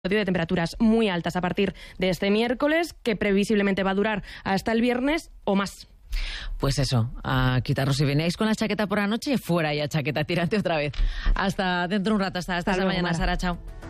de temperaturas muy altas a partir de este miércoles, que previsiblemente va a durar hasta el viernes o más. Pues eso, a quitaros. Si veníais con la chaqueta por la noche, fuera ya chaqueta, tirante otra vez. Hasta dentro de un rato, hasta esta mañana, Sara, chao.